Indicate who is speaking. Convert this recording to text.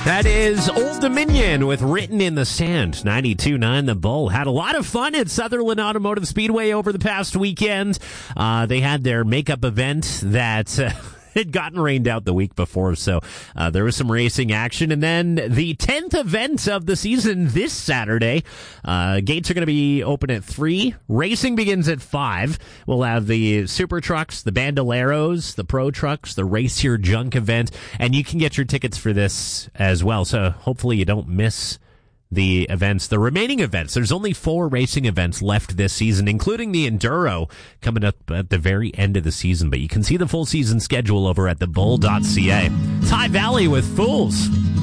Speaker 1: That is Old Dominion with Written in the Sand. 92.9 The Bull had a lot of fun at Sutherland Automotive Speedway over the past weekend. They had their makeup event that had gotten rained out the week before, so there was some racing action. And then the 10th event of the season this Saturday. Gates are going to be open at 3. Racing begins at 5. We'll have the Super Trucks, the Bandoleros, the Pro Trucks, the Race Your Junk event, and you can get your tickets for this as well. So hopefully you don't miss the events, the remaining events. There's only 4 racing events left this season, including the Enduro coming up at the very end of the season. But you can see the full season schedule over at thebull.ca. Ty Valley with Fools.